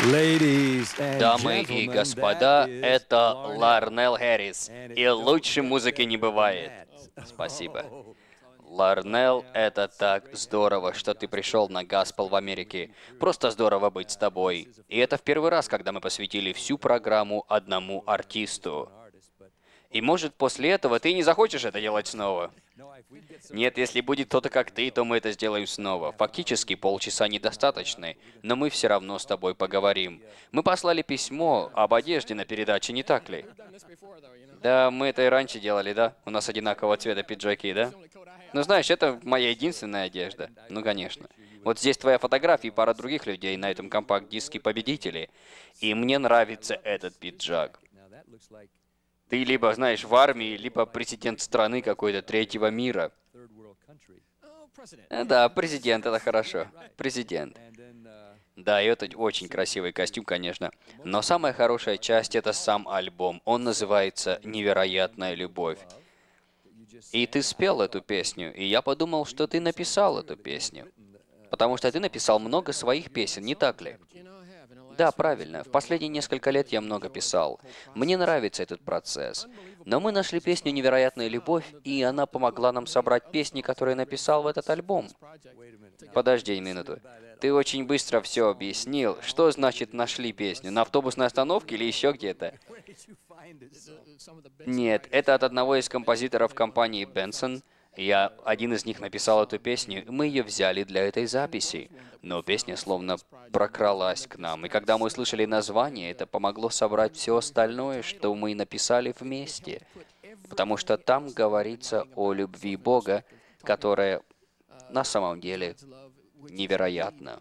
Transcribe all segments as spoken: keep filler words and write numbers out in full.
Ladies and Дамы и gentlemen, господа, that is это Larnell. Ларнел Хэррис. And it И don't лучше get музыки better не than бывает. that. Спасибо. Oh, Ларнел, Larnell, это it's so так great to have you здорово, on что ты Gospel пришел Truth на Music. Гаспел в Great to be with Америке. you, truly. Просто здорово быть с Uh, and this тобой. is the И это в first первый раз, ever когда мы посвятили всю program программу одному to uh, just артисту. one artist, but И hopefully может после этого ты не захочешь это делать снова. no, if we get Нет, somebody если else to будет do кто-то it, как we ты, will. то мы это сделаем снова. Фактически полчаса недостаточно, но мы все равно с тобой поговорим. Мы послали письмо об одежде на передаче, не так ли? Да, мы это и раньше делали, да? У нас одинакового цвета пиджаки, да? Ну, знаешь, это моя единственная одежда. Ну, конечно. Вот здесь твоя фотография и пара других людей на этом компакт-диске победители. И мне нравится этот пиджак. Now that looks like Ты либо, знаешь, в армии, либо президент страны какой-то третьего мира. third world country. Э, Да, президент, это хорошо. Президент. And then uh, Да, и это очень красивый костюм, конечно. Но самая хорошая часть — это сам альбом. Он называется «Невероятная любовь». И ты спел эту песню, и я подумал, что ты написал эту песню. Потому что ты написал много своих песен, не так ли? Да, правильно. В последние несколько лет я много писал. Мне нравится этот процесс. Но мы нашли песню «Невероятная любовь», и она помогла нам собрать песни, которые я написал в этот альбом. wait a minute. Now, Подожди минуту. Ты очень быстро все объяснил. Что значит «нашли песню»? На автобусной остановке или еще где-то? where did you find this song? Нет, это от одного из композиторов компании Benson. Я один из них написал эту песню, и мы ее взяли для этой записи. Но песня словно прокралась к нам, и когда мы услышали название, это помогло собрать все остальное, что мы написали вместе. Потому что там говорится о любви Бога, которая на самом деле невероятна.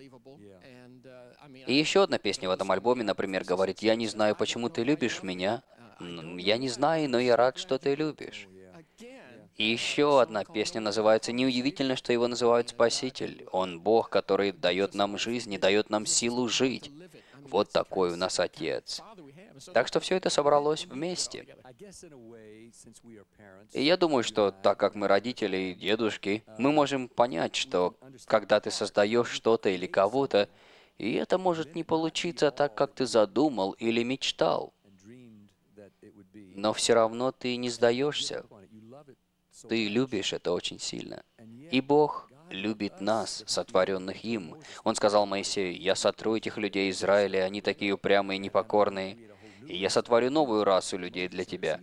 И еще одна песня в этом альбоме, например, говорит: «Я не знаю, почему ты любишь меня. М, Я не знаю, но я рад, что ты любишь». И еще одна песня называется «Неудивительно, что его называют Спаситель». Он Бог, который дает нам жизнь и дает нам силу жить. Вот такой у нас Отец. Так что все это собралось вместе. I guess in a way, since we are parents, И я думаю, что так как мы родители и дедушки, мы можем понять, что когда ты создаешь что-то или кого-то, и это может не получиться так, как ты задумал или мечтал, and dreamed that it would be. но все равно ты не сдаешься. upon it, you love it so Ты much. любишь это очень сильно. And И yet, Бог God любит us, нас, the сотворенных им. Он сказал Моисею: «Я сотру этих людей Израиля, они такие упрямые и непокорные, и я сотворю новую расу людей для тебя».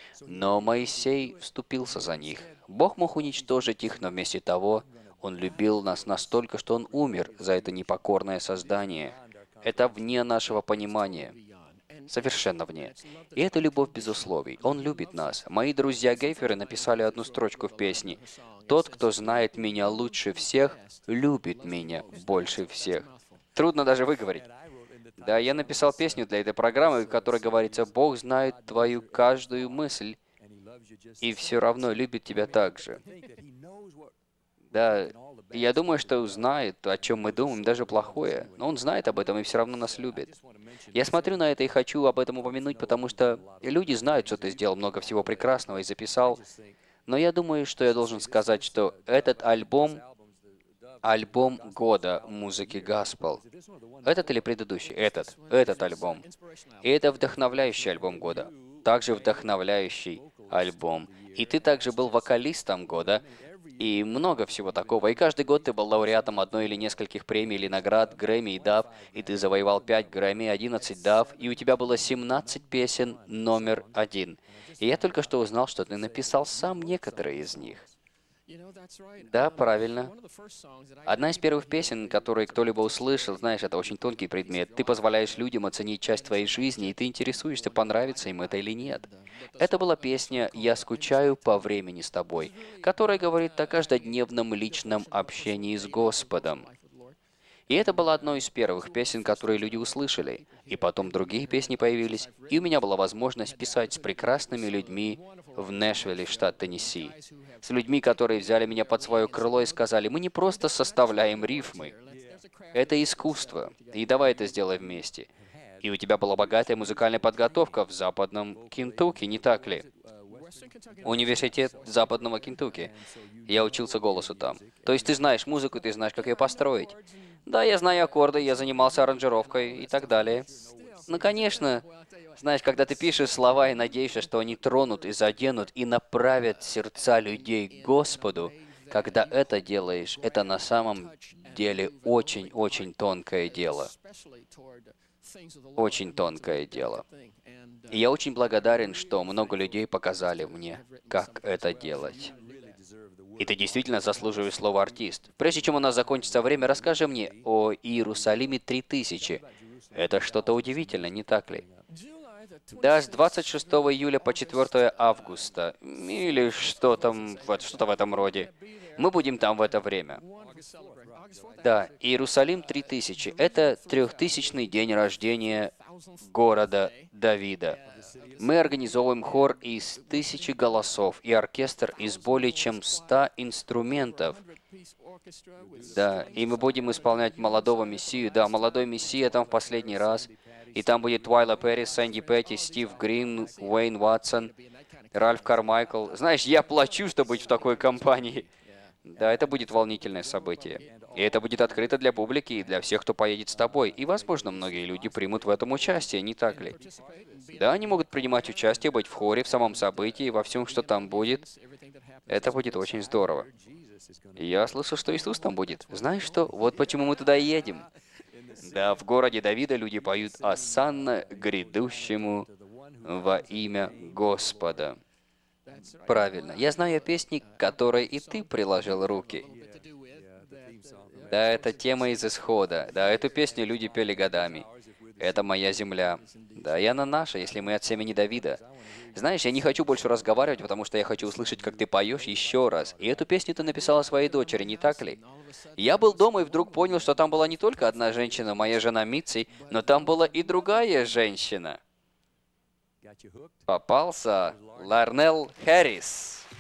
Но Моисей вступился за них. Бог мог уничтожить их, но вместе того, Он любил нас настолько, что Он умер за это непокорное создание. Это вне нашего понимания. Совершенно вне. И это любовь без условий. Он любит нас. Мои друзья Гейферы написали одну строчку в песне: «Тот, кто знает меня лучше всех, любит меня больше всех». Трудно даже выговорить. Да, я написал песню для этой программы, в которой говорится: «Бог знает твою каждую мысль, and he loves you just и все равно любит тебя так же». think that he knows what Да, и я думаю, что знает, о чем мы думаем, даже плохое. Но Он знает об этом и все равно нас любит. Я смотрю на это и хочу об этом упомянуть, потому что люди знают, что ты сделал много всего прекрасного и записал. Но я думаю, что я должен сказать, что этот альбом — альбом года музыки Гаспел. Этот или предыдущий? Этот. Этот альбом. И это вдохновляющий альбом года. Также вдохновляющий альбом. И ты также был вокалистом года, и много всего такого. И каждый год ты был лауреатом одной или нескольких премий или наград, Грэмми и Дав, и ты завоевал пять Грэмми, одиннадцать Дав, и у тебя было семнадцать песен номер один. И я только что узнал, что ты написал сам некоторые из них. Да, правильно. Одна из первых песен, которые кто-либо услышал, знаешь, это очень тонкий предмет. Ты позволяешь людям оценить часть твоей жизни, и ты интересуешься, понравится им это или нет. Это была песня «Я скучаю по времени с тобой», которая говорит о каждодневном личном общении с Господом. И это была одной из первых песен, которые люди услышали. И потом другие песни появились, и у меня была возможность писать с прекрасными людьми в Нэшвилле, штат Теннесси. С людьми, которые взяли меня под свое крыло и сказали: «Мы не просто составляем рифмы. Это искусство, и давай это сделаем вместе». И у тебя была богатая музыкальная подготовка в западном Кентукки, не так ли? Университет западного Кентукки. Я учился голосу там. То есть ты знаешь музыку, ты знаешь, как ее построить. Да, я знаю аккорды, я занимался аранжировкой и так далее. Ну, конечно, знаешь, когда ты пишешь слова и надеешься, что они тронут и заденут и направят сердца людей к Господу, когда это делаешь, это на самом деле очень-очень тонкое дело. Очень тонкое дело. И я очень благодарен, что много людей показали мне, как это делать. И ты действительно заслуживаешь слова «артист». Прежде чем у нас закончится время, расскажи мне о Иерусалиме три тысячи. Это что-то удивительное, не так ли? Да, с двадцать шестого июля по четвёртое августа, или что там, вот что-то в этом роде. Мы будем там в это время. Да, Иерусалим три тысячи. Это трехтысячный день рождения города Давида. Мы организовываем хор из тысячи голосов и оркестр из более чем ста инструментов. Да, и мы будем исполнять молодого Мессию. Да, молодой Мессия там в последний раз. И там будет Твайла Перри, Сэнди Петти, Стив Грин, Уэйн Ватсон, Ральф Кармайкл. Знаешь, я плачу, чтобы быть в такой компании. Да, это будет волнительное событие. И это будет открыто для публики и для всех, кто поедет с тобой. И, возможно, многие люди примут в этом участие, не так ли? Да, они могут принимать участие, быть в хоре, в самом событии, во всем, что там будет. Это будет очень здорово. И я слышал, что Иисус там будет. Знаешь что? Вот почему мы туда и едем. Да, в городе Давида люди поют «Осанна грядущему во имя Господа». Правильно. Я знаю песни, к которой и ты приложил руки. Да, это тема из Исхода. Да, эту песню люди пели годами. Это моя земля. Да, и она наша, если мы от семени Давида. Знаешь, я не хочу больше разговаривать, потому что я хочу услышать, как ты поешь еще раз. И эту песню ты написала своей дочери, не так ли? Я был дома и вдруг понял, что там была не только одна женщина, моя жена Митси, но там была и другая женщина. Попался Ларнелл Хэррис.